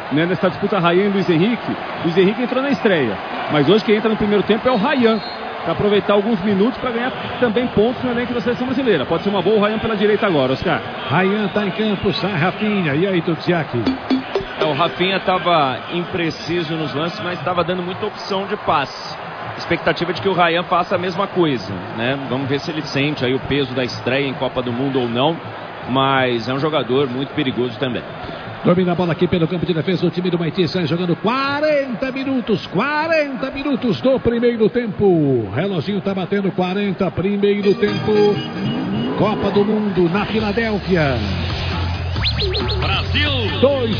né, nessa disputa Ryan e Luiz Henrique. Luiz Henrique entrou na estreia, mas hoje quem entra no primeiro tempo é o Ryan, para aproveitar alguns minutos para ganhar também pontos no elenco da seleção brasileira. Pode ser uma boa. O Ryan pela direita agora, Oscar. Ryan tá em campo, sai Rafinha. E aí, Tutsiak? O Rafinha estava impreciso nos lances, mas estava dando muita opção de passe. Expectativa de que o Ryan faça a mesma coisa, né? Vamos ver se ele sente aí o peso da estreia em Copa do Mundo ou não, mas é um jogador muito perigoso também. Domina a bola aqui pelo campo de defesa. O time do Haiti sai jogando 40 minutos do primeiro tempo. O reloginho tá batendo 40, primeiro tempo. Copa do Mundo na Filadélfia. Brasil! 2